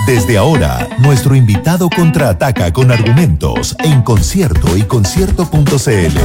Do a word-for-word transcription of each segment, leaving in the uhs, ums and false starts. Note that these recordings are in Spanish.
Desde ahora, nuestro invitado contraataca con argumentos en Concierto y Concierto punto c l.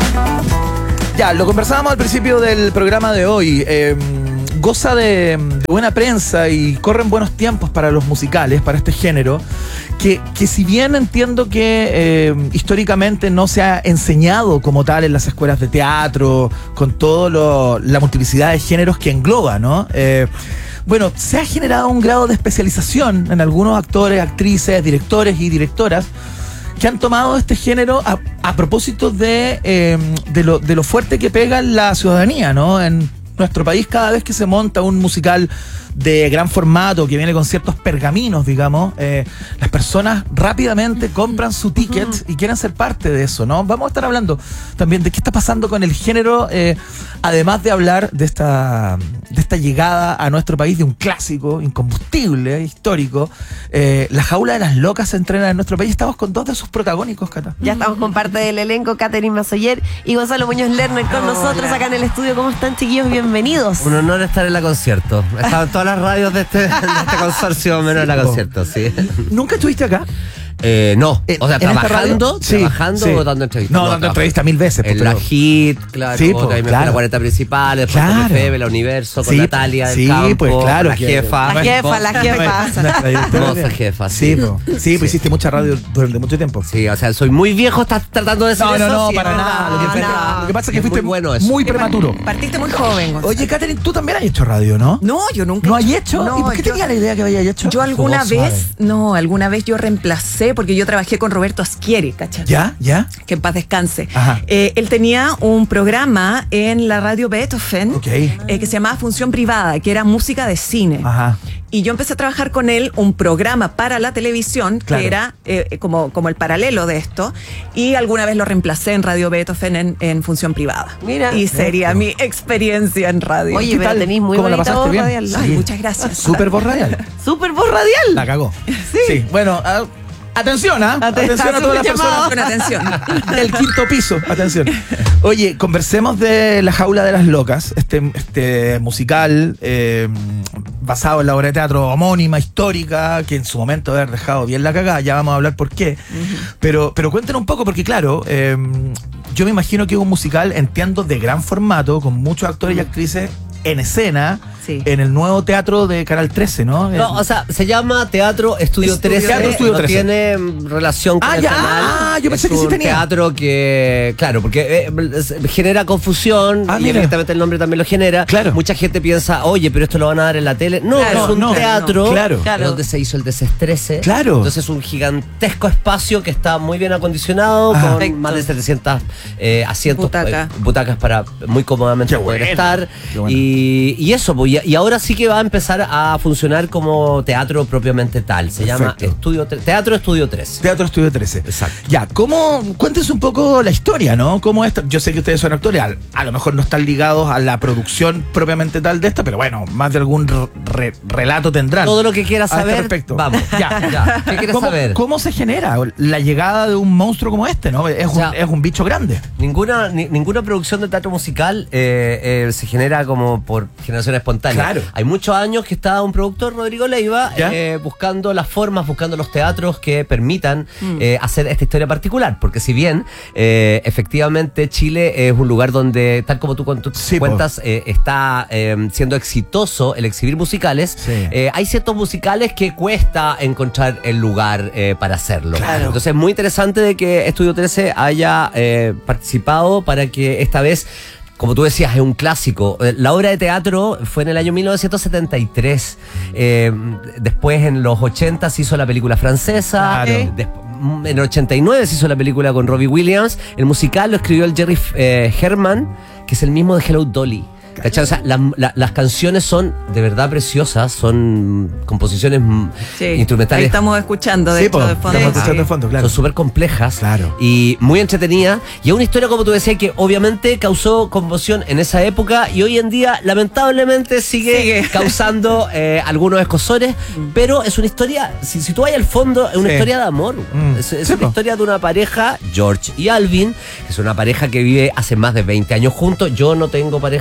Ya, lo conversábamos al principio del programa de hoy. Eh, goza de, de buena prensa y corren buenos tiempos para los musicales, para este género, que, que si bien entiendo que eh, históricamente no se ha enseñado como tal en las escuelas de teatro, con toda la multiplicidad de géneros que engloba, ¿no? Eh, bueno, se ha generado un grado de especialización en algunos actores, actrices, directores y directoras que han tomado este género a, a propósito de, eh, de, lo, de lo fuerte que pega la ciudadanía, ¿no? En nuestro país, cada vez que se monta un musical de gran formato que viene con ciertos pergaminos, digamos, eh, las personas rápidamente compran su ticket y quieren ser parte de eso, ¿no? Vamos a estar hablando también de qué está pasando con el género, eh, además de hablar de esta, de esta llegada a nuestro país de un clásico incombustible, histórico. Eh, La Jaula de las Locas se entrena en nuestro país. Estamos con dos de sus protagónicos, Cata. Ya estamos con parte del elenco, Catherine Masoyer y Gonzalo Muñoz Lerner con nosotros acá en el estudio. ¿Cómo están, chiquillos? Bienvenidos. Un honor estar en la Concierto. Estaban todas las radios de este, de este consorcio, menos en la Concierto, sí. ¿Nunca estuviste acá? Eh, no, o sea, trabajando, sí, trabajando sí. o dando entrevistas. No, no dando entrevistas mil veces. En la Hit, claro, sí, pues, ahí me claro. fui a la cuarenta principal, después claro. con F B, la Universo, con sí, Natalia del sí, Campo, pues, claro, la jefa. La jefa, la jefa. Hermosa jefa, sí. Sí, po. sí, sí, pues hiciste mucha radio durante mucho tiempo. Sí, o sea, soy muy viejo, estás tratando de decir No, eso. no, no, sí, para no, nada. Lo que, no. lo que pasa es que Es fuiste muy bueno eso. muy prematuro. Partiste muy joven, Gonzalo. Oye, Catherine, tú también has hecho radio, ¿no? No, yo nunca. ¿No has hecho? No, ¿Y por qué yo- tenía la idea que había hecho? Yo alguna Su voz vez, suave. no, alguna vez yo reemplacé, porque yo trabajé con Roberto Aschieri, ¿cachai? ¿Ya? ¿Ya? Que en paz descanse. Ajá. Eh, él tenía un programa en la radio Beethoven Ok. eh, que se llamaba Función Privada, que era música de cine. Ajá. Y yo empecé a trabajar con él un programa para la televisión, Claro. que era eh, como, como el paralelo de esto. Y alguna vez lo reemplacé en Radio Beethoven en, en Función Privada. Mira. Y sería mi experiencia en radio. Oye, ¿Qué pero tal? tenés muy ¿Cómo la bonita pasaste voz bien? radial. Ay, Sí. muchas gracias. Súper voz radial. Súper voz radial. La cagó. Sí. Bueno, ah, atención, ¿ah? Atención a todas las personas. Con atención. El quinto piso, atención. Oye, conversemos de La Jaula de las Locas, este, este musical eh, basado en la obra de teatro homónima, histórica, que en su momento debe haber dejado bien la cagada, ya vamos a hablar por qué. Uh-huh. Pero, pero cuéntenos un poco, porque claro, eh, yo me imagino que es un musical, entiendo, de gran formato, con muchos actores y actrices en escena, Sí. en el nuevo teatro de Canal trece, ¿no? No, o sea, se llama Teatro Estudio, Estudio- trece. Teatro Estudio no trece. tiene mm, relación con Ah, el ya, canal. ah, yo pensé es que sí un tenía. teatro que, claro, porque eh, es- genera confusión Ah, y mira. evidentemente el nombre también lo genera. Claro. Mucha gente piensa, oye, pero esto lo van a dar en la tele. No, Claro, es un no, teatro no, claro. Claro. donde se hizo el desestrese. Claro. Entonces es un gigantesco espacio que está muy bien acondicionado, Ah. con Perfecto. más de setecientas eh, asientos, Butaca. eh, butacas para muy cómodamente Qué poder bueno, estar. qué bueno. Y, y eso, pues, y, y ahora sí que va a empezar a funcionar como teatro propiamente tal. Se llama Perfecto. Estudio tre- Teatro Estudio trece. Teatro Estudio trece. Exacto. Ya, ¿cómo? Cuéntense un poco la historia, ¿no? ¿Cómo esta? Yo sé que ustedes son actores, a, a lo mejor no están ligados a la producción propiamente tal de esta, pero bueno, más de algún re- re- relato tendrán. Todo lo que quieras a este saber, respecto. vamos. Ya, Ya. ¿Qué quieres ¿Cómo, saber? ¿Cómo se genera la llegada de un monstruo como este, no? Es, O sea, un, es un bicho grande. Ninguna, ni- ninguna producción de teatro musical eh, eh, se genera como por generación espontánea. Claro. Hay muchos años que está un productor, Rodrigo Leiva, ¿Ya? eh, buscando las formas, buscando los teatros que permitan eh, hacer esta historia particular. Porque si bien eh, efectivamente Chile es un lugar donde, tal como tú con tus Sí, po. cuentas, eh, está eh, siendo exitoso el exhibir musicales, Sí. eh, hay ciertos musicales que cuesta encontrar el lugar eh, para hacerlo. Claro. Entonces es muy interesante de que Estudio trece haya eh, participado para que esta vez, como tú decías, es un clásico. Eh, La obra de teatro fue en el año mil novecientos setenta y tres. Eh, después, en los ochenta, se hizo la película francesa. Claro. Eh, desp- en el ochenta y nueve se hizo la película con Robbie Williams. El musical lo escribió el Jerry eh, Herman, que es el mismo de Hello Dolly. ¿Cachai? O sea, la- la- las canciones son de verdad preciosas, son composiciones mm, Sí. instrumentales. Ahí estamos escuchando, de Sí, hecho, po, de fondo. estamos Sí. escuchando de fondo, claro. Son súper complejas. Claro. Y muy entretenidas. Y es una historia, como tú decías, que obviamente causó conmoción en esa época y hoy en día, lamentablemente, sigue, Sigue. causando eh, algunos escozores. Pero es una historia, si, si tú vas al fondo, es una Sí. historia de amor. Mm. Es, es Sí, una po. historia de una pareja, George y Alvin, que es una pareja que vive hace más de veinte años juntos. Yo no tengo pareja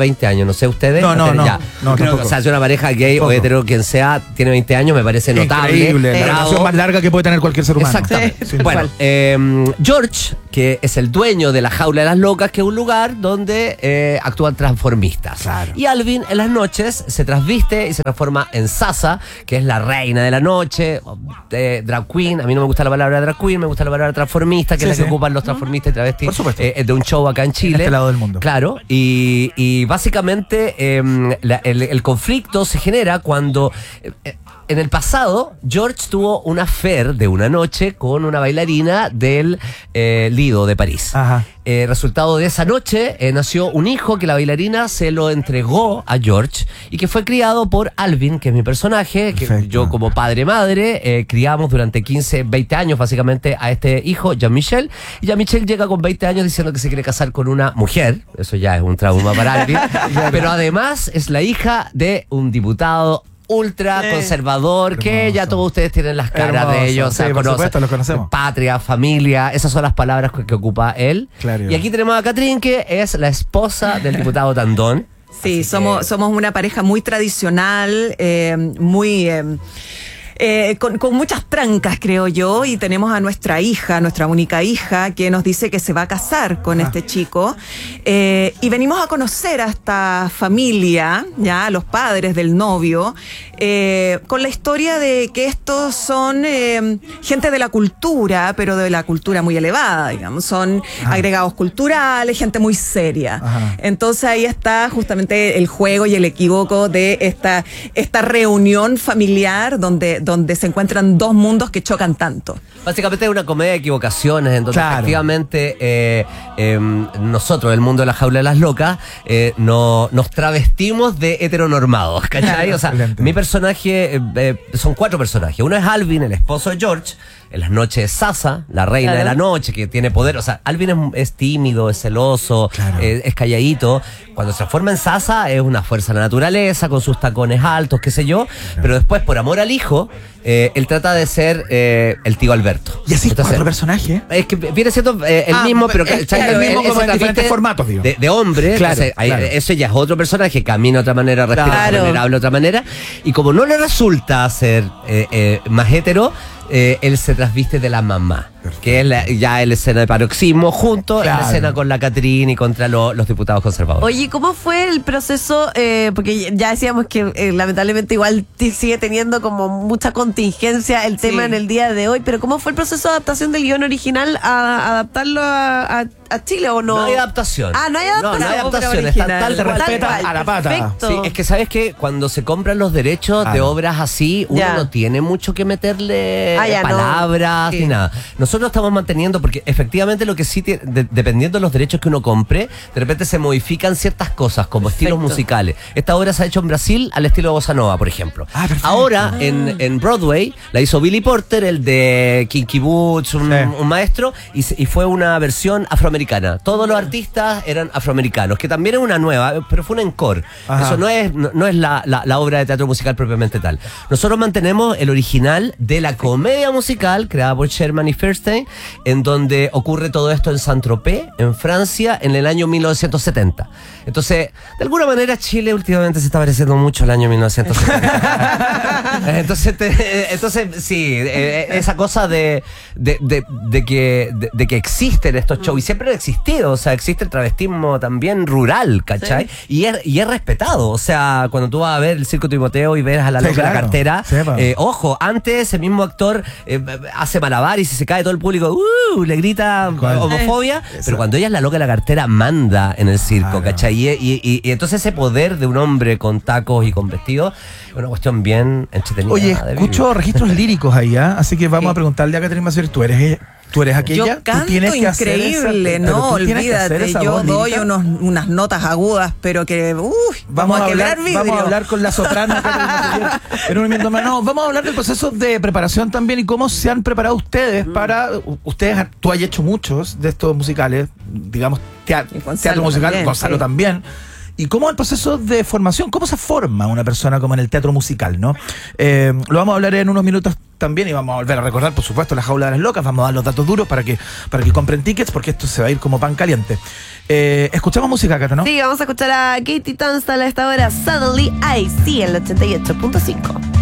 veinte años, no sé ustedes. No, no, no, ya. no, Creo tampoco. que, o sea, si una pareja gay Tampoco. o hetero, quien sea, tiene veinte años, me parece notable. Increíble, la bravo. relación más larga que puede tener cualquier ser humano. Exactamente. Sí, Bueno, tal eh, George, que es el dueño de la Jaula de las Locas, que es un lugar donde eh, actúan transformistas. Claro. Y Alvin en las noches se trasviste y se transforma en Sasa, que es la reina de la noche, eh, drag queen. A mí no me gusta la palabra drag queen, me gusta la palabra transformista, que Sí, es la sí. que ocupan los transformistas y travestis. Por supuesto. eh, de un show acá en Chile. En este lado del mundo. Claro. Y, y básicamente eh, la- el, el conflicto se genera cuando... eh, en el pasado, George tuvo un affair de una noche con una bailarina del eh, Lido de París. Ajá. Eh, resultado de esa noche eh, nació un hijo que la bailarina se lo entregó a George y que fue criado por Alvin, que es mi personaje, que Perfecto. yo como padre-madre eh, criamos durante quince, veinte años básicamente a este hijo, Jean-Michel. Y Jean-Michel llega con veinte años diciendo que se quiere casar con una mujer, eso ya es un trauma para Alvin, pero además es la hija de un diputado ultra conservador, que Hermoso. ya todos ustedes tienen las caras Hermoso. de ellos, o sea, Sí, por conocen- supuesto, los conocemos. patria, familia, esas son las palabras que, que ocupa él. Claro. Y aquí tenemos a Catherine, que es la esposa del diputado Tandón. Sí, somos, somos una pareja muy tradicional, eh, muy... eh, eh, con, con muchas trancas, creo yo, y tenemos a nuestra hija, nuestra única hija, que nos dice que se va a casar con este chico. Eh, y venimos a conocer a esta familia, ya, a los padres del novio, eh, con la historia de que estos son eh, gente de la cultura, pero de la cultura muy elevada, digamos. Son agregados culturales, gente muy seria. Ajá. Entonces ahí está justamente el juego y el equívoco de esta, esta reunión familiar donde, donde se encuentran dos mundos que chocan tanto. Básicamente es una comedia de equivocaciones, en donde Claro. efectivamente eh, eh, nosotros, el mundo de la jaula de las locas, eh, no, nos travestimos de heteronormados, ¿cachai? O sea, Excelente. mi personaje, eh, eh, son cuatro personajes. Uno es Alvin, el esposo de George. En las noches es Sasa, la reina Claro. de la noche, que tiene poder. O sea, Alvin es, es tímido, es celoso, Claro. eh, es calladito. Cuando se transforma en Sasa es una fuerza de la naturaleza, con sus tacones altos, qué sé yo. Pero después, por amor al hijo, eh, él trata de ser eh, el tío Alberto. Y así Entonces, cuatro personajes. es que viene siendo eh, el Ah, mismo, pero es que ¿sabes? claro, Él- el mismo él como se en transviste diferentes formatos, digo. de, de hombre, Claro, entonces, ahí, claro. eso ya es otro personaje, camina de otra manera, respira de Claro. otra manera, habla de otra manera. Y como no le resulta ser eh, eh, más hetero, eh, él se trasviste de la mamá. Que es la- ya la escena de paroxismo, junto a Claro. la escena con la Catherine y contra lo- los diputados conservadores. Oye, ¿cómo fue el proceso? Eh, porque ya decíamos que eh, lamentablemente igual t- sigue teniendo como mucha contingencia el tema Sí. en el día de hoy, pero ¿cómo fue el proceso de adaptación del guión original a adaptarlo a, a- a Chile o no? No hay adaptación. Ah, no hay adaptación. No, no hay Obra adaptación. Está original. tal Se cual. respeta Tal cual, a la pata. perfecto. Sí, es que sabes que cuando se compran los derechos de Claro. obras así, uno Ya. no tiene mucho que meterle Ah, ya, no. palabras Sí. ni nada. Nosotros estamos manteniendo, porque efectivamente lo que sí, tiene- de- dependiendo de los derechos que uno compre, de repente se modifican ciertas cosas, como estilos Perfecto. musicales. Esta obra se ha hecho en Brasil al estilo de Bossa Nova, por ejemplo. Ah, perfecto. Ahora, en, en Broadway, la hizo Billy Porter, el de Kinky Boots, un, Sí. un maestro, y, se- y fue una versión afroamericana. Todos los artistas eran afroamericanos, que también es una nueva, pero fue una encore. Ajá. Eso no es, no, no es la, la- la obra de teatro musical propiamente tal. Nosotros mantenemos el original de la comedia musical creada por Sherman y Feinstein, en donde ocurre todo esto en Saint-Tropez, en Francia, en el año mil novecientos setenta. Entonces, de alguna manera Chile últimamente se está pareciendo mucho al año mil novecientos setenta. entonces, te- entonces, sí, eh, esa cosa de, de, de- de que, de, de que existen estos shows, y siempre han existido, o sea, existe el travestismo también rural, ¿cachai? Y, es, y es respetado, o sea, cuando tú vas a ver el Circo Timoteo y ves a la Sí, loca de la claro. cartera, Sepa. eh, ojo, antes ese mismo actor eh, hace malabar y si se cae todo el público, ¡uh! Le grita ¿Cuál? homofobia, pero cuando ella es la loca de la cartera, manda en el circo, Claro. ¿cachai? Y, y- y- y entonces ese poder de un hombre con tacos y con vestido es una cuestión bien entretenida. Oye, de vivir. escucho registros líricos ahí, ¿ah? Así que vamos a preguntarle a Catherine Maciel, ¿tú eres ella? ¿Tú eres aquella? Yo ¿Tú canto tienes que hacer increíble, esa- pero no, tú tienes que hacer olvídate, esa yo voz doy lírica? unos, unas notas agudas, pero que, uy, Vamos, a quebrar hablar, vidrio. vamos a hablar con la soprano Catherine Maciel en un minuto más. No, vamos a hablar del proceso de preparación también y cómo se han preparado ustedes para... Ustedes, tú has hecho muchos de estos musicales, digamos, tea- Y Gonzalo teatro musical, también, Gonzalo sí. también. y cómo el proceso de formación, cómo se forma una persona como en el teatro musical, ¿no? Eh, lo vamos a hablar en unos minutos también y vamos a volver a recordar, por supuesto, La Jaula de las Locas. Vamos a dar los datos duros para que, para que compren tickets, porque esto se va a ir como pan caliente. Eh, escuchamos música, Cata, ¿no? Sí, vamos a escuchar a Katie Tunstall a esta hora. Suddenly I See, el ochenta y ocho punto cinco.